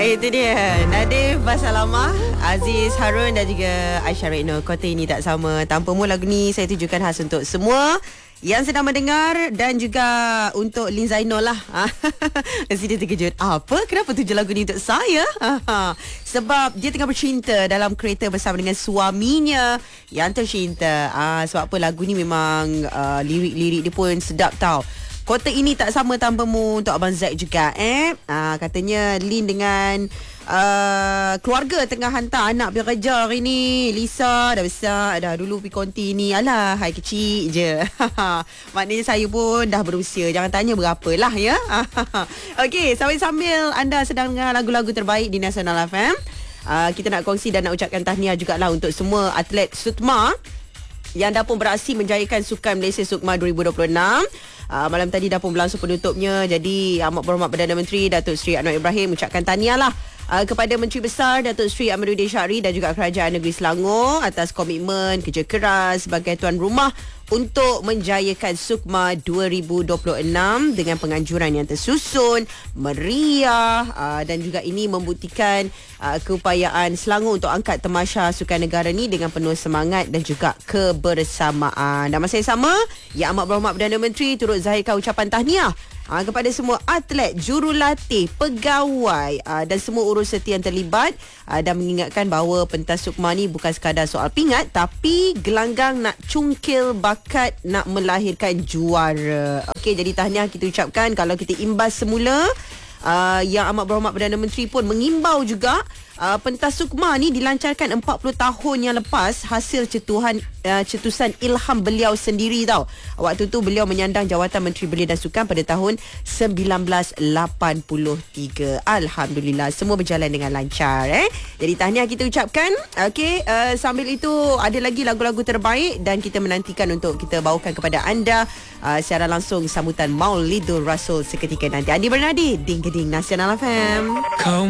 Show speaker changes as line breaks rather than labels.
Itu dia Nadif Basalamah, Aziz Harun dan juga Aisyah Rekno. Kota ini tak sama. Tanpamu lagu ni saya tujukan khas untuk semua yang sedang mendengar dan juga untuk Lin Zainul lah. Mesti dia terkejut. Apa? Kenapa tuju lagu ni untuk saya? Sebab dia tengah bercinta dalam kereta bersama dengan suaminya yang tercinta. Sebab apa lagu ni memang lirik-lirik dia pun sedap tau. Kota ini tak sama tanpamu untuk Abang Zack juga. Katanya Lin dengan keluarga tengah hantar anak pergi kerja hari ni. Lisa dah besar, dah dulu pergi konti ni. Alah, hai kecil je. Maknanya saya pun dah berusia. Jangan tanya berapa lah ya. Okey, sambil anda sedang dengar lagu-lagu terbaik di Nasional FM, kita nak kongsi dan nak ucapkan tahniah jugalah untuk semua atlet SUKMA yang dah pun beraksi menjayakan Sukan Malaysia SUKMA 2026. Malam tadi dah pun berlangsung penutupnya. Jadi Amat Berhormat Perdana Menteri Datuk Seri Anwar Ibrahim ucapkan tahniah lah kepada Menteri Besar Datuk Seri Amiruddin Syahri dan juga Kerajaan Negeri Selangor atas komitmen kerja keras sebagai tuan rumah untuk menjayakan SUKMA 2026 dengan penganjuran yang tersusun, meriah, dan juga ini membuktikan keupayaan Selangor untuk angkat tamasya Sukan Negara ni dengan penuh semangat dan juga kebersamaan. Dan masa yang sama, Yang Amat Berhormat Perdana Menteri turut zahirkan ucapan tahniah kepada semua atlet, jurulatih, pegawai dan semua urus serta yang terlibat, dan mengingatkan bahawa pentas SUKMA ni bukan sekadar soal pingat tapi gelanggang nak cungkil bakat nak melahirkan juara. Okey, jadi tahniah kita ucapkan. Kalau kita imbas semula, Yang Amat Berhormat Perdana Menteri pun mengimbau juga pentas SUKMA ni dilancarkan 40 tahun yang lepas hasil cetusan ilham beliau sendiri tau. Waktu tu beliau menyandang jawatan Menteri Belia dan Sukan pada tahun 1983. Alhamdulillah semua berjalan dengan lancar. Jadi tahniah kita ucapkan. Okey, sambil itu ada lagi lagu-lagu terbaik dan kita menantikan untuk kita bawakan kepada anda secara langsung sambutan Maulidul Rasul seketika nanti. Andi Bernadi, Ding Keding Nasional FM.